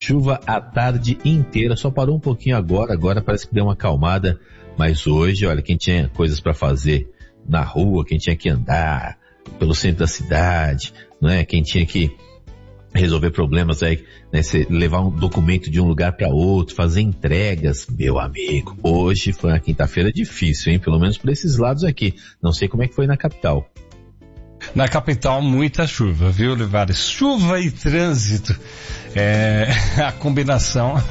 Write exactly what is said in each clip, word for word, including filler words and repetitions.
Chuva a tarde inteira, só parou um pouquinho agora, agora parece que deu uma acalmada, mas hoje, olha, quem tinha coisas para fazer na rua, quem tinha que andar pelo centro da cidade, né? Quem tinha que resolver problemas aí, né? Você levar um documento de um lugar para outro, fazer entregas, meu amigo, hoje foi uma quinta-feira difícil, hein? Pelo menos por esses lados aqui, não sei como é que foi na capital. Na capital, muita chuva, viu, Olivares? Chuva e trânsito. É a combinação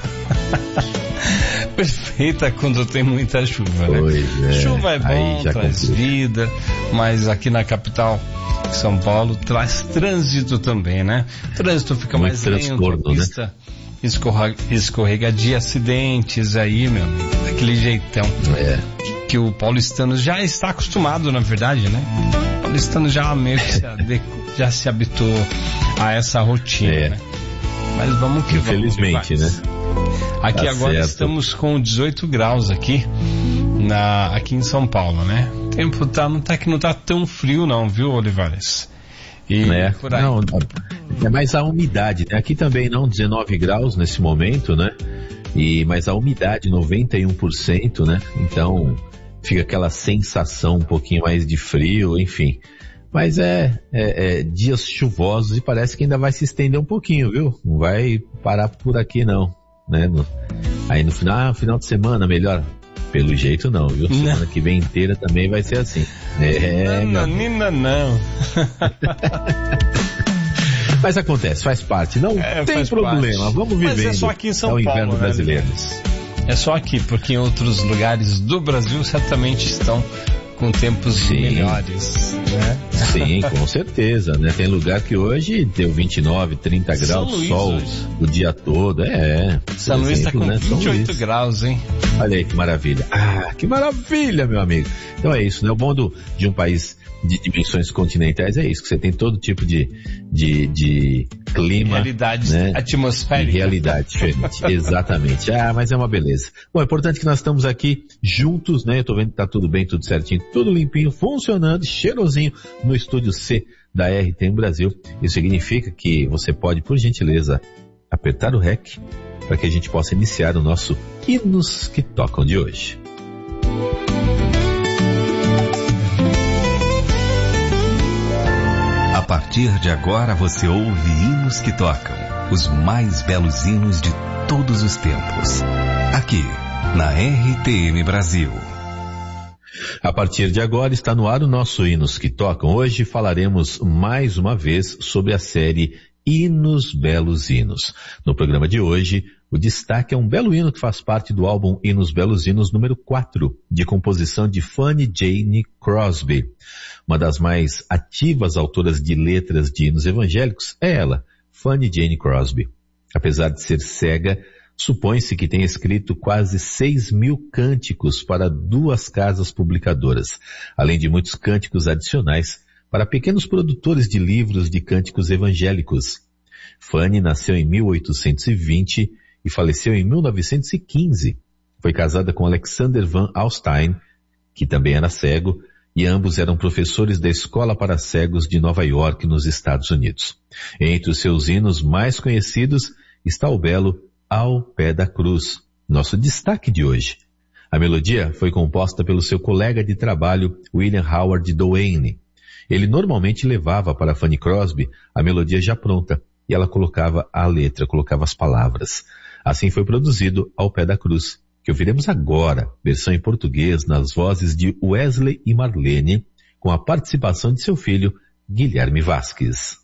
perfeita quando tem muita chuva, né? Pois é. Chuva é bom, traz complica. vida, mas aqui na capital, São Paulo, traz trânsito também, né? O trânsito fica Muito mais lento, transtorno, pista né? escorra, escorregadia, acidentes aí, meu amigo, daquele jeitão. É. Que o paulistano já está acostumado, na verdade, né? O paulistano já meio que se, adequ... já se habituou a essa rotina, é. né? Mas vamos que Infelizmente, vamos. Infelizmente, né? Aqui tá agora certo. Estamos com dezoito graus aqui, na, aqui em São Paulo, né? O tempo tá, não tá que não tá tão frio não, viu, Olivares? E é, por aí. Não, é mais a umidade, né? Aqui também não, dezenove graus nesse momento, né? E, mas a umidade, noventa e um por cento, né? Então, fica aquela sensação um pouquinho mais de frio, enfim. Mas é, é, é dias chuvosos e parece que ainda vai se estender um pouquinho, viu? Não vai parar por aqui não, né? No, aí no final, ah, final de semana melhor. Pelo jeito não, viu? Semana não. Que vem inteira também vai ser assim. É, não, Nina, não. Mas acontece, faz parte. Não é, tem problema, parte. Vamos vivendo. Mas é só aqui em São é o Paulo, inverno, né, brasileiro. É só aqui, porque em outros lugares do Brasil certamente estão com tempos Sim. melhores, né? Sim, com certeza, né? Tem lugar que hoje deu vinte e nove, trinta graus, sol hoje. O dia todo, é. São Luís está com né? vinte e oito graus, hein? Olha aí que maravilha. Ah, que maravilha, meu amigo. Então é isso, né? O bom do, de um país de dimensões continentais é isso, que você tem todo tipo de, de, de clima. Realidade, né? Atmosférica. E realidade diferente, exatamente. Ah, mas é uma beleza. Bom, é importante que nós estamos aqui juntos, né? Eu tô vendo que tá tudo bem, tudo certinho, tudo limpinho, funcionando, cheirosinho no estúdio C da R T M Brasil. Isso significa que você pode, por gentileza, apertar o REC para que a gente possa iniciar o nosso Hinos que Tocam de hoje. A partir de agora você ouve hinos que tocam, os mais belos hinos de todos os tempos. Aqui, na R T M Brasil. A partir de agora está no ar o nosso Hinos que Tocam. Hoje falaremos mais uma vez sobre a série Hinos Belos Hinos. No programa de hoje, o destaque é um belo hino que faz parte do álbum Hinos Belos Hinos número quatro, de composição de Fanny Jane Crosby. Uma das mais ativas autoras de letras de hinos evangélicos é ela, Fanny Jane Crosby. Apesar de ser cega, supõe-se que tenha escrito quase seis mil cânticos para duas casas publicadoras, além de muitos cânticos adicionais para pequenos produtores de livros de cânticos evangélicos. Fanny nasceu em mil oitocentos e vinte e faleceu em mil novecentos e quinze. Foi casada com Alexander Van Alstyne, que também era cego, e ambos eram professores da Escola para Cegos de Nova York, nos Estados Unidos. Entre os seus hinos mais conhecidos está o belo Ao Pé da Cruz, nosso destaque de hoje. A melodia foi composta pelo seu colega de trabalho, William Howard Doane. Ele normalmente levava para Fanny Crosby a melodia já pronta, e ela colocava a letra, colocava as palavras. Assim foi produzido Ao Pé da Cruz, que ouviremos agora, versão em português, nas vozes de Wesley e Marlene, com a participação de seu filho, Guilherme Vasquez.